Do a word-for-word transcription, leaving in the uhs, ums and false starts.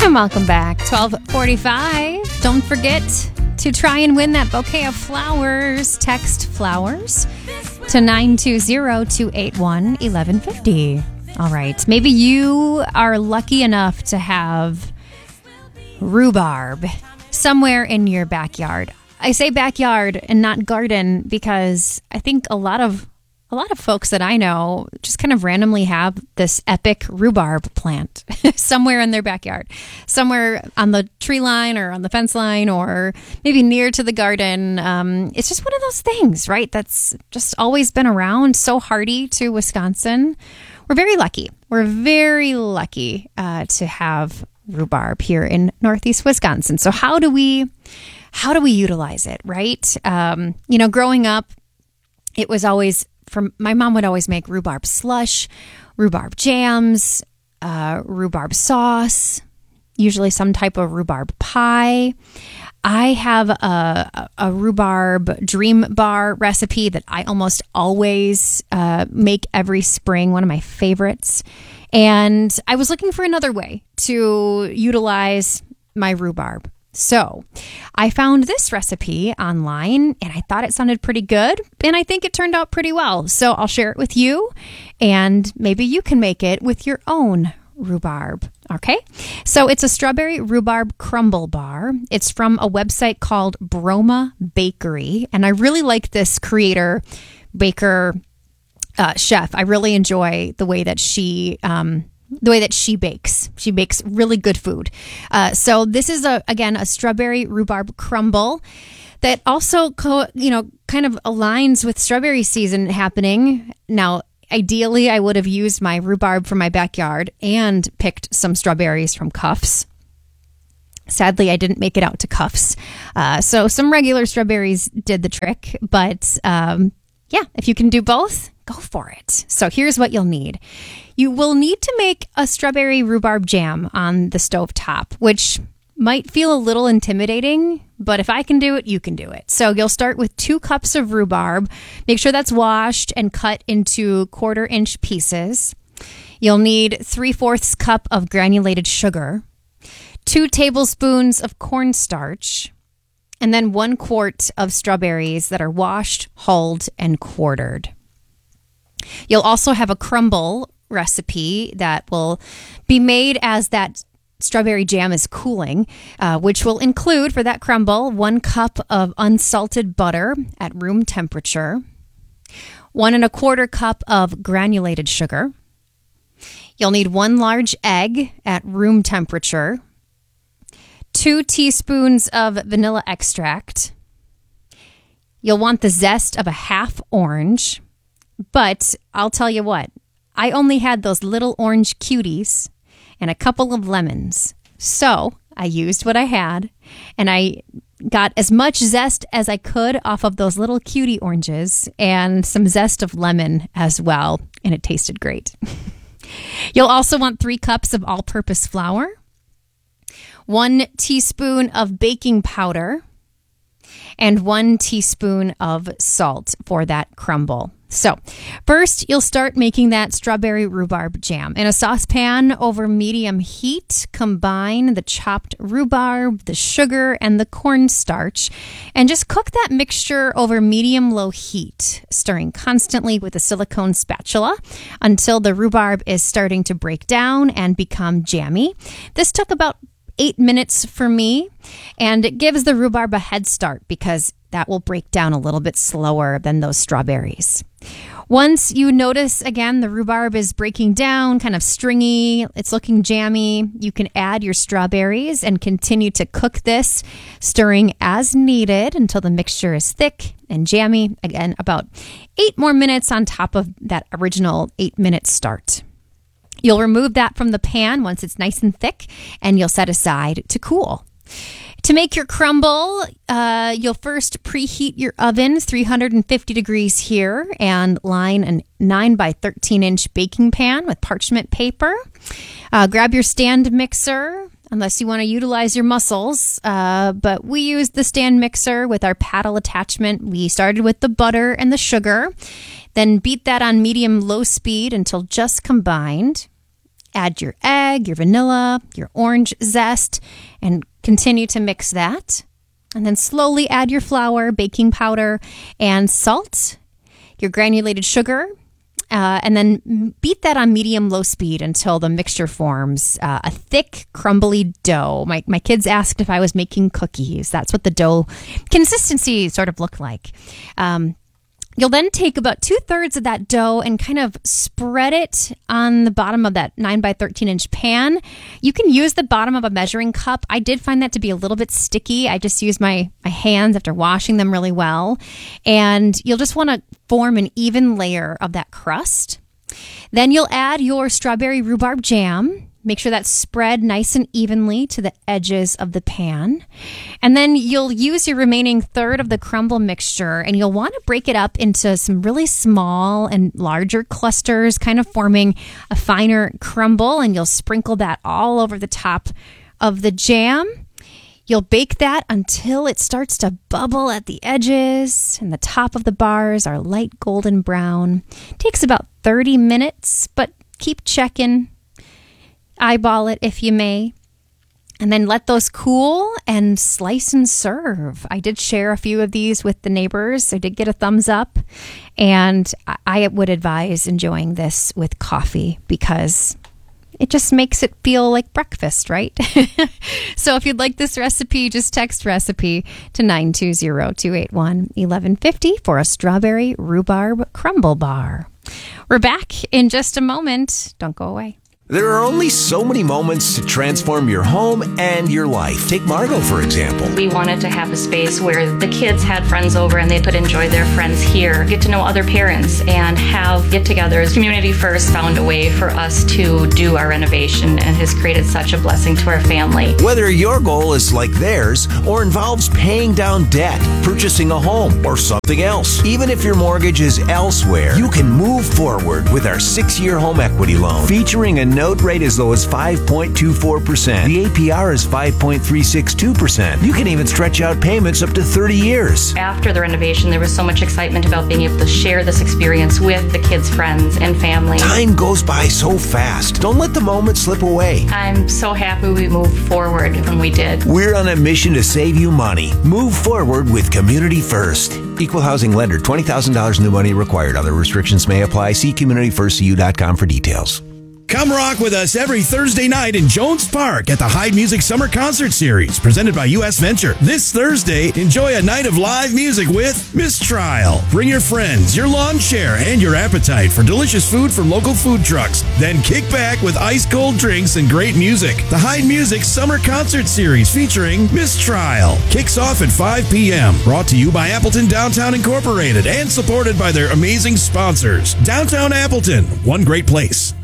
And welcome back. twelve forty-five. Don't forget to try and win that bouquet of flowers. Text flowers to nine two zero, two eight one, one one five zero. All right. Maybe you are lucky enough to have rhubarb somewhere in your backyard. I say backyard and not garden because I think a lot of a lot of folks that I know just kind of randomly have this epic rhubarb plant somewhere in their backyard, somewhere on the tree line or on the fence line or maybe near to the garden. Um, it's just one of those things, right? That's just always been around, so hardy to Wisconsin. We're very lucky. We're very lucky uh, to have rhubarb here in Northeast Wisconsin. So how do we, how do we utilize it, right? Um, you know, growing up, it was always from my mom would always make rhubarb slush, rhubarb jams, uh, rhubarb sauce, usually some type of rhubarb pie. I have a, a rhubarb dream bar recipe that I almost always uh, make every spring, one of my favorites. And I was looking for another way to utilize my rhubarb. So I found this recipe online and I thought it sounded pretty good. And I think it turned out pretty well. So I'll share it with you and maybe you can make it with your own rhubarb. Okay. So it's a strawberry rhubarb crumble bar. It's from a website called Broma Bakery. And I really like this creator, baker, uh, chef. I really enjoy the way that she, um, the way that she bakes. She bakes really good food. Uh, so this is, a again, a strawberry rhubarb crumble that also, co- you know, kind of aligns with strawberry season happening. Now, ideally, I would have used my rhubarb from my backyard and picked some strawberries from Cuffs. Sadly, I didn't make it out to Cuffs. Uh, so some regular strawberries did the trick. But um, yeah, if you can do both, go for it. So here's what you'll need. You will need to make a strawberry rhubarb jam on the stove top, which might feel a little intimidating, but if I can do it, you can do it. So you'll start with two cups of rhubarb. Make sure that's washed and cut into quarter inch pieces. You'll need three-fourths cup of granulated sugar, two tablespoons of cornstarch, and then one quart of strawberries that are washed, hulled, and quartered. You'll also have a crumble recipe that will be made as that strawberry jam is cooling, uh, which will include for that crumble one cup of unsalted butter at room temperature, one and a quarter cup of granulated sugar. You'll need one large egg at room temperature, two teaspoons of vanilla extract. You'll want the zest of a half orange, but I'll tell you what, I only had those little orange cuties and a couple of lemons. So I used what I had and I got as much zest as I could off of those little cutie oranges and some zest of lemon as well. And it tasted great. You'll also want three cups of all-purpose flour, one teaspoon of baking powder, and one teaspoon of salt for that crumble. So first, you'll start making that strawberry rhubarb jam. In a saucepan over medium heat, combine the chopped rhubarb, the sugar, and the cornstarch, and just cook that mixture over medium-low heat, stirring constantly with a silicone spatula until the rhubarb is starting to break down and become jammy. This took about eight minutes for me, and it gives the rhubarb a head start because that will break down a little bit slower than those strawberries. Once you notice, again, the rhubarb is breaking down, kind of stringy, it's looking jammy, you can add your strawberries and continue to cook this, stirring as needed until the mixture is thick and jammy. Again, about eight more minutes on top of that original eight-minute start. You'll remove that from the pan once it's nice and thick, and you'll set aside to cool. To make your crumble, uh, you'll first preheat your oven three hundred fifty degrees here and line a nine by thirteen inch baking pan with parchment paper. Uh, grab your stand mixer, unless you want to utilize your muscles. Uh, but we used the stand mixer with our paddle attachment. We started with the butter and the sugar, then beat that on medium-low speed until just combined. add your egg, your vanilla, your orange zest, and continue to mix that. And then slowly add your flour, baking powder, and salt, your granulated sugar, uh, and then beat that on medium-low speed until the mixture forms uh, a thick, crumbly dough. My, my kids asked if I was making cookies. That's what the dough consistency sort of looked like. Um, You'll then take about two-thirds of that dough and kind of spread it on the bottom of that nine by thirteen inch pan. You can use the bottom of a measuring cup. I did find that to be a little bit sticky. I just used my, my hands after washing them really well. And you'll just want to form an even layer of that crust. Then you'll add your strawberry rhubarb jam. Make sure that's spread nice and evenly to the edges of the pan. And then you'll use your remaining third of the crumble mixture, and you'll want to break it up into some really small and larger clusters, kind of forming a finer crumble, and you'll sprinkle that all over the top of the jam. You'll bake that until it starts to bubble at the edges, and the top of the bars are light golden brown. It takes about thirty minutes, but keep checking. Eyeball it if you may, and then let those cool and slice and serve. I did share a few of these with the neighbors. I did get a thumbs up, and I would advise enjoying this with coffee because it just makes it feel like breakfast, right? So if you'd like this recipe, just text recipe to nine two zero, two eight one, one one five zero for a strawberry rhubarb crumble bar. We're back in just a moment. Don't go away. There are only so many moments to transform your home and your life. Take Margot, for example. We wanted to have a space where the kids had friends over and they could enjoy their friends here, get to know other parents, and have get-togethers. Community First found a way for us to do our renovation and has created such a blessing to our family. Whether your goal is like theirs or involves paying down debt, purchasing a home, or something else, even if your mortgage is elsewhere, you can move forward with our six-year home equity loan featuring a note rate as low as five point two four percent. The A P R is five point three six two percent. You can even stretch out payments up to thirty years. After the renovation, there was so much excitement about being able to share this experience with the kids' friends and family. Time goes by so fast. Don't let the moment slip away. I'm so happy we moved forward when we did. We're on a mission to save you money. Move forward with Community First. Equal housing lender, twenty thousand dollars new money required. Other restrictions may apply. See community first c u dot com for details. Come rock with us every Thursday night in Jones Park at the Hyde Music Summer Concert Series, presented by U S Venture. This Thursday, enjoy a night of live music with Mistrial. Bring your friends, your lawn chair, and your appetite for delicious food from local food trucks. Then kick back with ice-cold drinks and great music. The Hyde Music Summer Concert Series featuring Mistrial kicks off at five p.m. Brought to you by Appleton Downtown Incorporated and supported by their amazing sponsors. Downtown Appleton, one great place.